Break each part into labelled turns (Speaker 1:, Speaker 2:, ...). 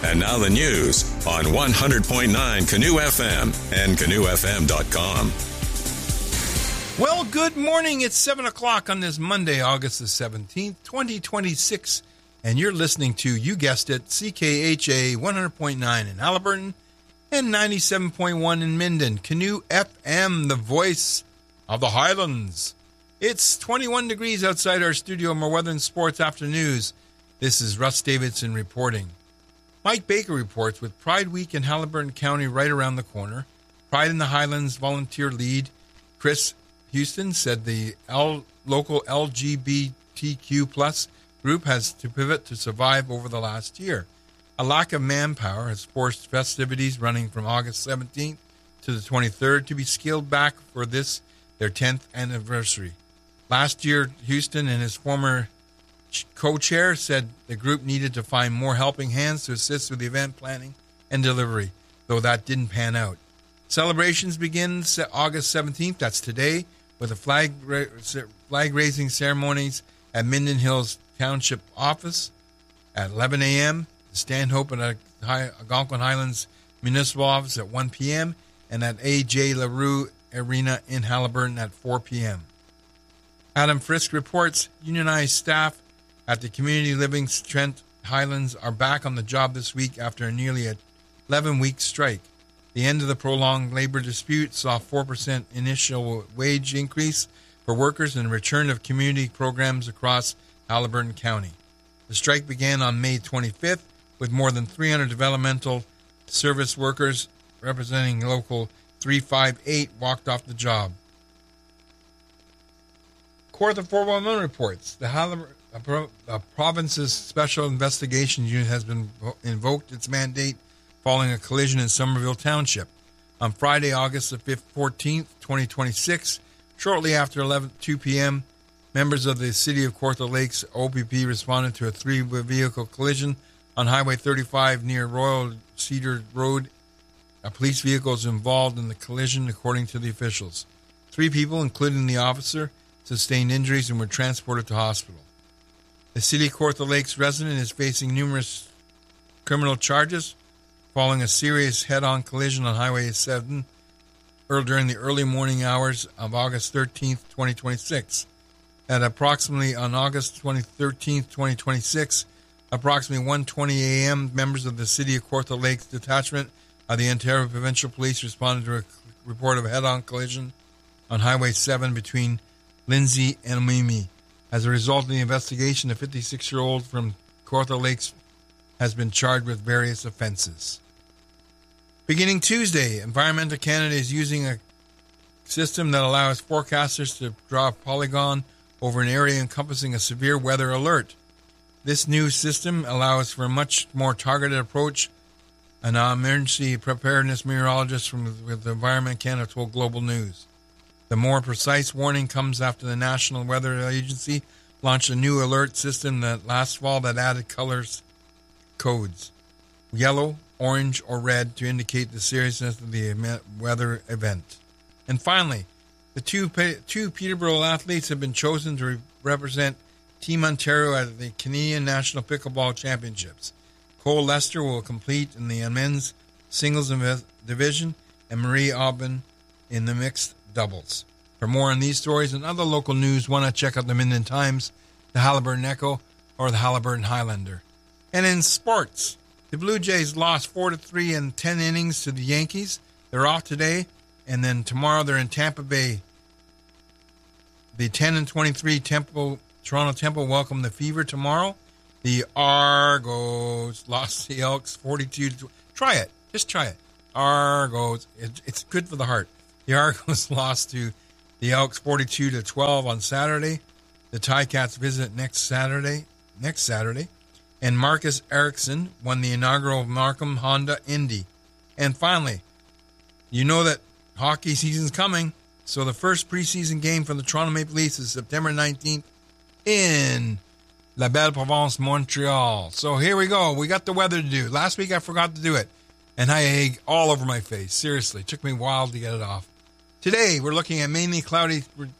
Speaker 1: And now the news on 100.9 Canoe FM and canoefm.com.
Speaker 2: Well, good morning. It's 7 o'clock on this Monday, August the 17th, 2026. And you're listening to, you guessed it, CKHA 100.9 in Haliburton and 97.1 in Minden. Canoe FM, the voice of the Highlands. It's 21 degrees outside our studio. More weather and sports after news. This is Russ Davidson reporting. Mike Baker reports with Pride Week in Haliburton County right around the corner. Pride in the Highlands volunteer lead Chris Houston said the local LGBTQ plus group has to pivot to survive over the last year. A lack of manpower has forced festivities running from August 17th to the 23rd to be scaled back for this, their 10th anniversary. Last year, Houston and his former co-chair said the group needed to find more helping hands to assist with the event planning and delivery, though that didn't pan out. Celebrations begin August 17th, that's today, with the flag-raising ceremonies at Minden Hills Township Office at 11 a.m., Stanhope at Algonquin Highlands Municipal Office at 1 p.m., and at A.J. LaRue Arena in Haliburton at 4 p.m. Adam Frisk reports unionized staff at the Community Living Trent Highlands are back on the job this week after a nearly 11-week strike. The end of the prolonged labor dispute saw 4% initial wage increase for workers and a return of community programs across Haliburton County. The strike began on May 25th with more than 300 developmental service workers representing Local 358 walked off the job. Kawartha 411 reports the province's Special Investigation Unit has been invoked its mandate following a collision in Somerville Township. On Friday, August the 14th, 2026, shortly after 2 p.m., members of the City of Kawartha Lakes OPP responded to a three-vehicle collision on Highway 35 near Royal Cedar Road. A police vehicle is involved in the collision, according to the officials. 3 people, including the officer, sustained injuries and were transported to hospital. The City of Kawartha Lakes resident is facing numerous criminal charges following a serious head-on collision on Highway 7 during the early morning hours of August 13th, 2026. On August 13th, 2026, approximately 1:20 a.m., members of the City of Kawartha Lakes Detachment of the Ontario Provincial Police responded to a report of a head-on collision on Highway 7 between Lindsay and Mimi. As a result of the investigation, a 56-year-old from Kawartha Lakes has been charged with various offenses. Beginning Tuesday, Environmental Canada is using a system that allows forecasters to draw a polygon over an area encompassing a severe weather alert. This new system allows for a much more targeted approach. An emergency preparedness meteorologist with Environment Canada told Global News. The more precise warning comes after the National Weather Agency launched a new alert system last fall that added codes, yellow, orange, or red, to indicate the seriousness of the weather event. And finally, the two Peterborough athletes have been chosen to represent Team Ontario at the Canadian National Pickleball Championships. Cole Lester will compete in the men's singles division and Marie Aubin in the mixed doubles. For more on these stories and other local news, why not check out the Minden Times, the Haliburton Echo, or the Haliburton Highlander. And in sports, the Blue Jays lost 4-3 in 10 innings to the Yankees. They're off today, and then tomorrow they're in Tampa Bay. The 10-23 Toronto Temple welcome the Fever tomorrow. The Argos lost the Elks 42-12. Try it. Just try it. Argos. It's good for the heart. The Argos lost to the Elks 42-12 on Saturday. The Ticats visit next Saturday. And Marcus Ericsson won the inaugural Markham Honda Indy. And finally, you know that hockey season's coming. So the first preseason game for the Toronto Maple Leafs is September 19th in La Belle Province, Montreal. So here we go. We got the weather to do. Last week I forgot to do it. And I had egg all over my face. Seriously. It took me a while to get it off. Today we're looking at mainly cloudy,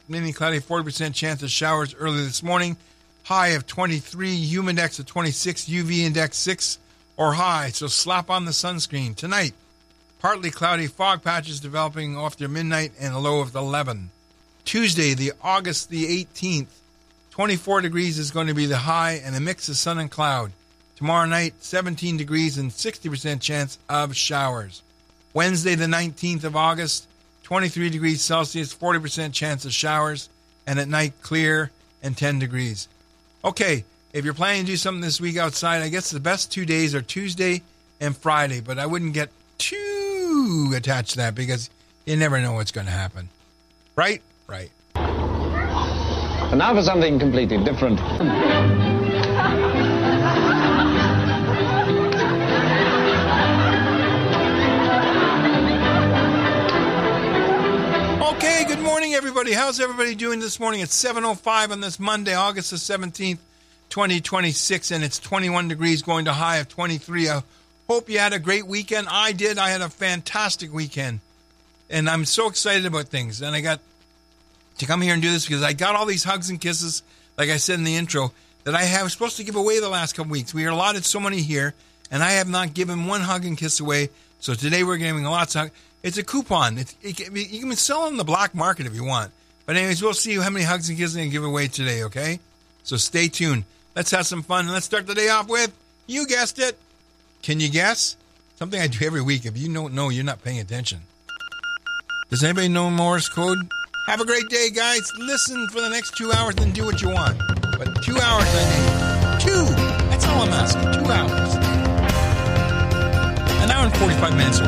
Speaker 2: 40% chance of showers early this morning. High of 23, humid index of 26, UV index 6. or high, so slap on the sunscreen. Tonight, partly cloudy, fog patches developing after midnight and a low of 11. Tuesday, August the 18th, 24 degrees is going to be the high and a mix of sun and cloud. Tomorrow night, 17 degrees and 60% chance of showers. Wednesday, the 19th of August, 23 degrees Celsius, 40% chance of showers, and at night, clear and 10 degrees. Okay, if you're planning to do something this week outside, I guess the best 2 days are Tuesday and Friday, but I wouldn't get too attached to that because you never know what's going to happen. Right? Right.
Speaker 3: And now for something completely different.
Speaker 2: Okay, good morning, everybody. How's everybody doing this morning? It's 7:05 on this Monday, August the 17th, 2026, and it's 21 degrees going to high of 23. I hope you had a great weekend. I did. I had a fantastic weekend, and I'm so excited about things. And I got to come here and do this because I got all these hugs and kisses, like I said in the intro, that I was supposed to give away the last couple weeks. We are allotted so many here, and I have not given one hug and kiss away. So today we're giving lots of hugs. It's a coupon. You can sell on the black market if you want. But anyways, we'll see how many hugs and kisses I can give away today, okay? So stay tuned. Let's have some fun. Let's start the day off with, you guessed it. Can you guess? Something I do every week. If you don't know, you're not paying attention. Does anybody know Morse code? Have a great day, guys. Listen for the next 2 hours and do what you want. But 2 hours I need. 2. That's all I'm asking. 2 hours. An hour and 45 minutes.